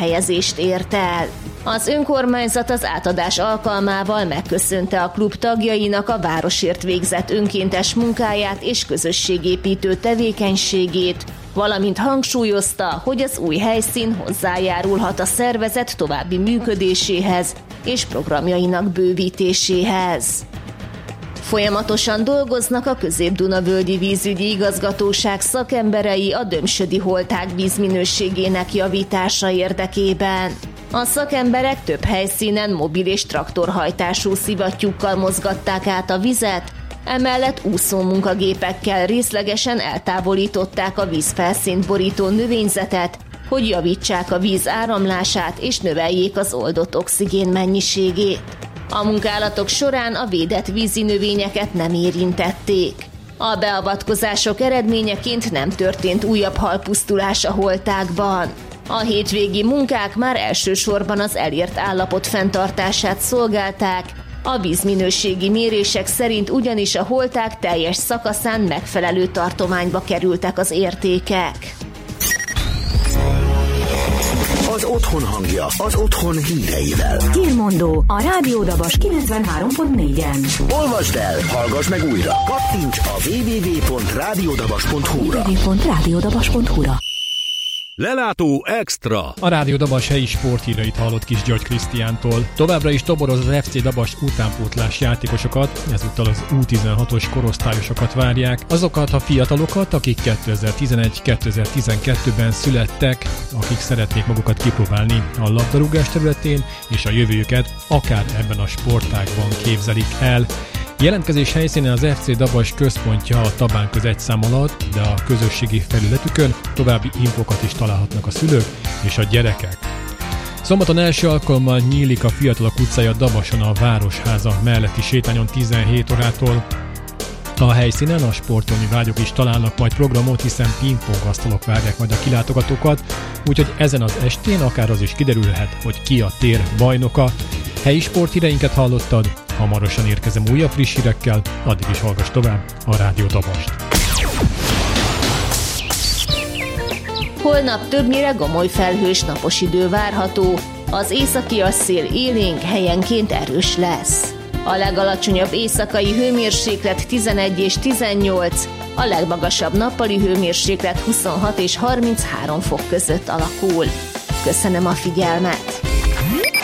helyezést ért el. Az önkormányzat az átadás alkalmával megköszönte a klub tagjainak a városért végzett önkéntes munkáját és közösségépítő tevékenységét, valamint hangsúlyozta, hogy az új helyszín hozzájárulhat a szervezet további működéséhez és programjainak bővítéséhez. Folyamatosan dolgoznak a Közép-Duna-völgyi vízügyi igazgatóság szakemberei a dömsödi holtág vízminőségének javítása érdekében. A szakemberek több helyszínen mobil és traktorhajtású szivattyúkkal mozgatták át a vizet, emellett úszómunkagépekkel részlegesen eltávolították a vízfelszínt borító növényzetet, hogy javítsák a víz áramlását és növeljék az oldott oxigén mennyiségét. A munkálatok során a védett vízi növényeket nem érintették. A beavatkozások eredményeként nem történt újabb halpusztulás a holtágban. A hétvégi munkák már elsősorban az elért állapot fenntartását szolgálták, a vízminőségi mérések szerint ugyanis a holtág teljes szakaszán megfelelő tartományba kerültek az értékek. Az otthon hangja, az otthon híreivel. Hírmondó a Rádió Dabas 93.4-en. Olvasd el, hallgass meg újra. Kattints a www.radiodabas.hu-ra. Lelátó Extra. A Rádió Dabas helyi sporthírait hallott Kis György Krisztiántól. Továbbra is toboroz az FC Dabas utánpótlás játékosokat, ezúttal az U16-os korosztályosokat várják. Azokat a fiatalokat, akik 2011-2012-ben születtek, akik szeretnék magukat kipróbálni a labdarúgás területén, és a jövőjüket akár ebben a sportágban képzelik el. Jelentkezés helyszínen az FC Dabas központja a Tabán köz 1 szám alatt, de a közösségi felületükön további infokat is találhatnak a szülők és a gyerekek. Szombaton első alkalommal nyílik a Fiatalok utcája Dabason a Városháza melletti sétányon 17 órától. A helyszínen a sportolni vágyok is találnak majd programot, hiszen pingpongasztalok várják majd a kilátogatókat, úgyhogy ezen az estén akár az is kiderülhet, hogy ki a tér bajnoka. Helyi sporthíreinket hallottad, hamarosan érkezem újabb friss hírekkel, addig is hallgass tovább a Rádió Dabast. Holnap többnyire gomoly felhős napos idő várható, az északi szél élénk, helyenként erős lesz. A legalacsonyabb éjszakai hőmérséklet 11 és 18, a legmagasabb nappali hőmérséklet 26 és 33 fok között alakul. Köszönöm a figyelmet!